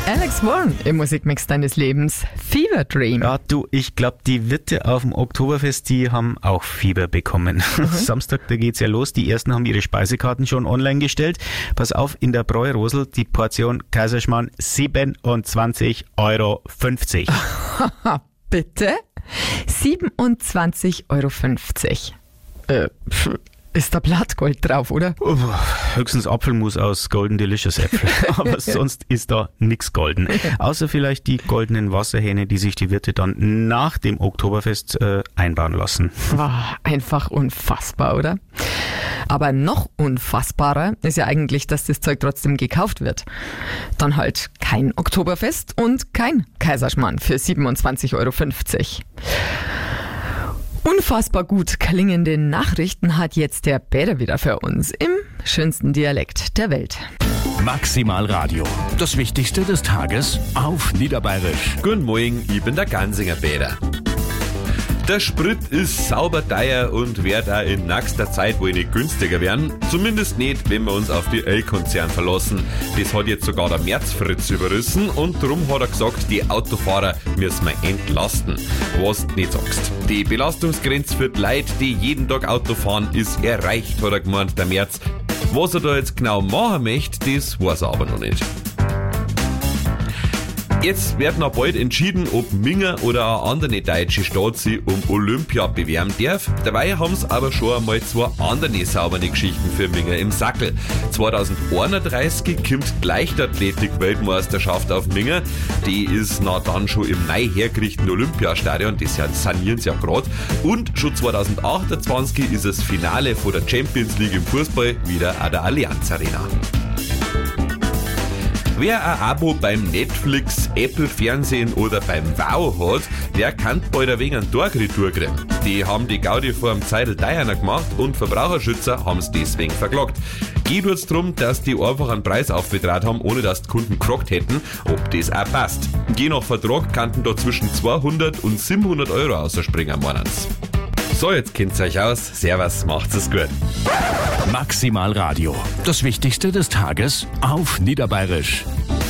Alex Warren im Musikmix deines Lebens. Fever Dream. Ja, du, ich glaube, die Wirte auf dem Oktoberfest, die haben auch Fieber bekommen. Samstag, da geht's ja los. Die ersten haben ihre Speisekarten schon online gestellt. Pass auf, in der Bräu-Rosel die Portion Kaiserschmarrn 27,50 Euro. Bitte? 27,50 Euro. Ist da Blattgold drauf, oder? Höchstens Apfelmus aus Golden Delicious Äpfel. Aber sonst ist da nix golden. Außer vielleicht die goldenen Wasserhähne, die sich die Wirte dann nach dem Oktoberfest einbauen lassen. Einfach unfassbar, oder? Aber noch unfassbarer ist ja eigentlich, dass das Zeug trotzdem gekauft wird. Dann halt kein Oktoberfest und kein Kaiserschmarrn für 27,50 Euro. Unfassbar gut klingende Nachrichten hat jetzt der Bäder wieder für uns im schönsten Dialekt der Welt. Maximal Radio. Das Wichtigste des Tages auf Niederbayerisch. Guten Morgen, ich bin der Gansinger Bäder. Der Sprit ist sauber teuer und wird auch in nächster Zeit wohl nicht günstiger werden. Zumindest nicht, wenn wir uns auf die L-Konzern verlassen. Das hat jetzt sogar der Märzfritz überrissen und darum hat er gesagt, die Autofahrer müssen wir entlasten. Was du nicht sagst. Die Belastungsgrenze für die Leute, die jeden Tag Auto fahren, ist erreicht, hat er gemeint, der März. Was er da jetzt genau machen möchte, das weiß er aber noch nicht. Jetzt wird noch bald entschieden, ob Minga oder eine andere deutsche Stadt sich um Olympia bewerben darf. Dabei haben sie aber schon einmal zwei andere saubere Geschichten für Minga im Sackel. 2031 kommt die Leichtathletik-Weltmeisterschaft auf Minga. Die ist dann schon im neu hergerichteten Olympiastadion, das sanieren sie ja gerade. Und schon 2028 ist das Finale von der Champions League im Fußball wieder an der Allianz Arena. Wer ein Abo beim Netflix, Apple Fernsehen oder beim Wow hat, der kann bald ein wenig einen Tag-Retour kriegen. Die haben die Gaudi vor dem Zeitl teurer gemacht und Verbraucherschützer haben es deswegen verklagt. Geht jetzt darum, dass die einfach einen Preis aufgetragen haben, ohne dass die Kunden gefragt hätten, ob das auch passt. Je nach Vertrag kannten da zwischen 200 und 700 Euro ausspringen, meinen's. So, jetzt kennt's euch aus. Servus, macht's es gut. Maximal Radio. Das Wichtigste des Tages auf Niederbayerisch.